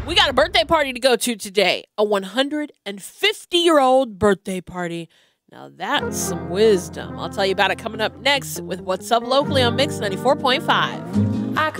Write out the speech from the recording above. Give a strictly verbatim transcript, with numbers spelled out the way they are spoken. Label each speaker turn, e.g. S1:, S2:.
S1: We got a birthday party to go to today. A one hundred fifty-year-old birthday party. Now that's some wisdom. I'll tell you about it coming up next with What's Up Locally on Mix ninety-four point five.